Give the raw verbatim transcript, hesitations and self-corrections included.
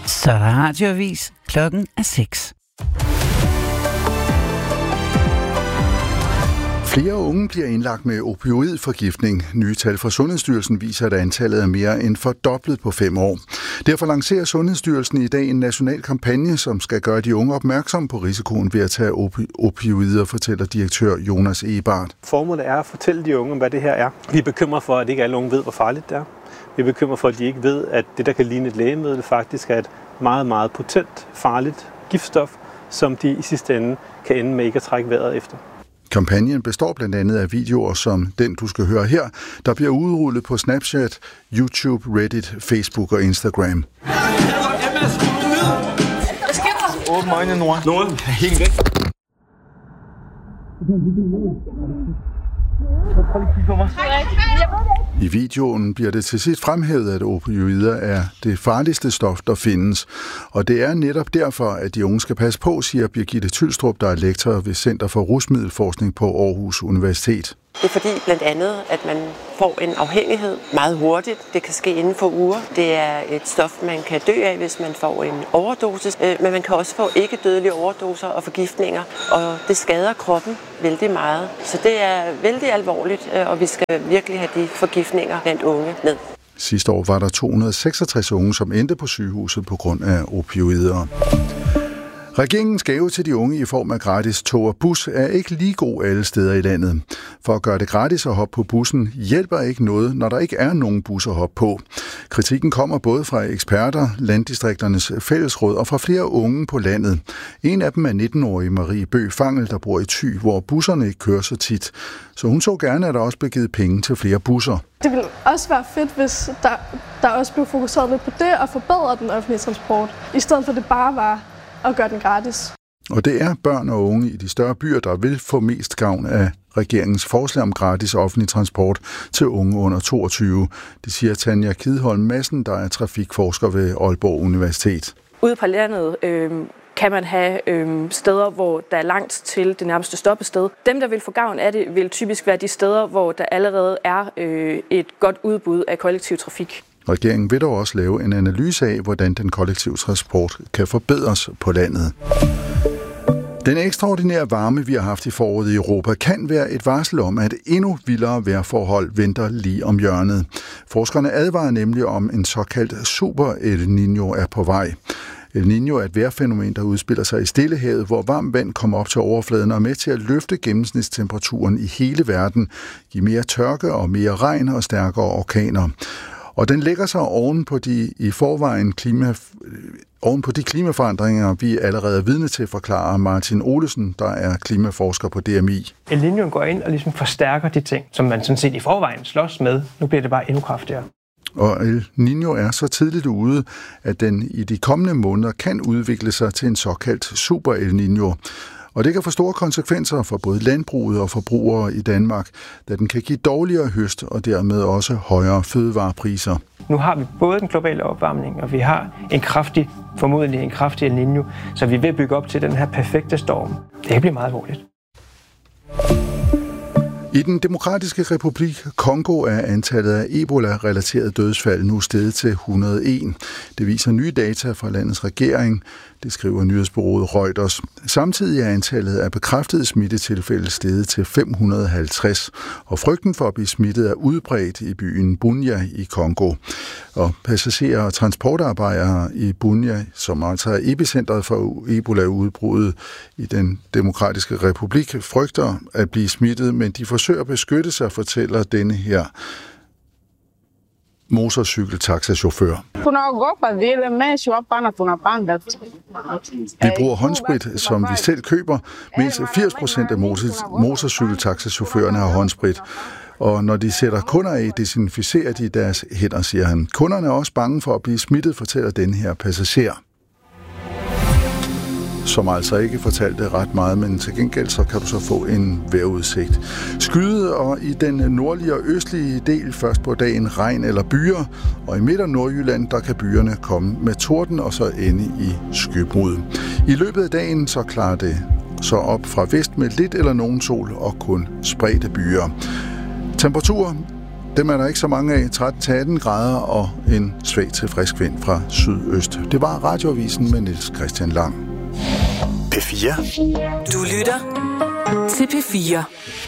Så er der radioavis. Klokken er seks. Flere unge bliver indlagt med opioidforgiftning. Nye tal fra Sundhedsstyrelsen viser, at antallet er mere end fordoblet på fem år. Derfor lancerer Sundhedsstyrelsen i dag en national kampagne, som skal gøre de unge opmærksomme på risikoen ved at tage opi- opioider, fortæller direktør Jonas Ebart. Formålet er at fortælle de unge, hvad det her er. Vi er bekymret for, at ikke alle unge ved, hvor farligt det er. Vi er bekymret for, at de ikke ved, at det, der kan ligne et lægemiddel, faktisk er et meget, meget potent, farligt giftstof, som de i sidste ende kan ende med ikke at trække vejret efter. Kampagnen består blandt andet af videoer som den, du skal høre her, der bliver udrullet på Snapchat, YouTube, Reddit, Facebook og Instagram. Åbn øjnene, Nora. Nora, helt væk. I videoen bliver det til sidst fremhævet, at opioider er det farligste stof, der findes. Og det er netop derfor, at de unge skal passe på, siger Birgitte Tylstrup, der er lektor ved Center for Rusmiddelforskning på Aarhus Universitet. Det er fordi blandt andet, at man får en afhængighed meget hurtigt. Det kan ske inden for uger. Det er et stof, man kan dø af, hvis man får en overdosis. Men man kan også få ikke-dødelige overdoser og forgiftninger, og det skader kroppen vældig meget. Så det er vældig alvorligt, og vi skal virkelig have de forgiftninger blandt unge ned. Sidste år var der to hundrede og seksogtres unge, som endte på sygehuset på grund af opioider. Regeringens gave til de unge i form af gratis tog og bus er ikke lige god alle steder i landet. For at gøre det gratis at hoppe på bussen hjælper ikke noget, når der ikke er nogen bus at hoppe på. Kritikken kommer både fra eksperter, Landdistrikternes Fællesråd og fra flere unge på landet. En af dem er nitten-årige Marie Bøgh Fangel, der bor i Thy, hvor busserne ikke kører så tit. Så hun så gerne, at der også blev givet penge til flere busser. Det ville også være fedt, hvis der, der også blev fokuseret lidt på det og forbedre den offentlige transport, i stedet for at det bare var og gøre den gratis. Og det er børn og unge i de større byer, der vil få mest gavn af regeringens forslag om gratis offentlig transport til unge under toogtyve. Det siger Tanja Kidholm Madsen, der er trafikforsker ved Aalborg Universitet. Ude på landet øh, kan man have øh, steder, hvor der er langt til det nærmeste stoppested. Dem, der vil få gavn af det, vil typisk være de steder, hvor der allerede er øh, et godt udbud af kollektiv trafik. Regeringen vil dog også lave en analyse af, hvordan den kollektive transport kan forbedres på landet. Den ekstraordinære varme, vi har haft i foråret i Europa, kan være et varsel om, at endnu vildere vejrforhold venter lige om hjørnet. Forskerne advarer nemlig om, en såkaldt super El Niño er på vej. El Niño er et vejrfænomen, der udspiller sig i Stillehavet, hvor varmt vand kommer op til overfladen og er med til at løfte gennemsnitstemperaturen i hele verden, give mere tørke og mere regn og stærkere orkaner. Og den lægger sig oven på de i forvejen klima, oven på de klimaforandringer, vi allerede er vidne til, forklarer Martin Olesen, der er klimaforsker på D M I. El Niño går ind og ligesom forstærker de ting, som man sådan set i forvejen slås med. Nu bliver det bare endnu kraftigere. Og El Niño er så tidligt ude, at den i de kommende måneder kan udvikle sig til en såkaldt super El Niño. Og det kan få store konsekvenser for både landbruget og forbrugere i Danmark, da den kan give dårligere høst og dermed også højere fødevarepriser. Nu har vi både den globale opvarmning, og vi har en kraftig, formodentlig en kraftig El Niño, så vi er ved at bygge op til den her perfekte storm. Det bliver meget alvorligt. I den demokratiske republik Kongo er antallet af Ebola-relaterede dødsfald nu steget til et hundrede og en. Det viser nye data fra landets regering. Det skriver nyhedsbureauet Reuters. Samtidig er antallet af bekræftede smittetilfælde steget til fem hundrede og halvtreds, og frygten for at blive smittet er udbredt i byen Bunia i Kongo. Og passagerer og transportarbejdere i Bunia, som altså er epicentret for Ebola-udbruddet i den demokratiske republik, frygter at blive smittet, men de forsøger at beskytte sig, fortæller denne her motorcykeltaxachauffør. Vi bruger håndsprit, som vi selv køber, mens firs procent af motorcykeltaxachaufførerne har håndsprit. Og når de sætter kunder af, desinficerer de deres hænder, siger han. Kunderne er også bange for at blive smittet, fortæller den her passager. Som altså ikke fortalte ret meget, men til gengæld så kan du så få en vejrudsigt. Skyet og i den nordlige og østlige del først på dagen regn eller byer, og i midt- og Nordjylland der kan byerne komme med torden og så ende i skybrud. I løbet af dagen så klarer det så op fra vest med lidt eller nogen sol og kun spredte byer. Temperatur Dem er der ikke så mange af. tretten til atten grader og en svag til frisk vind fra sydøst. Det var Radioavisen med Niels Christian Lang. P fire. Du lytter til P fire.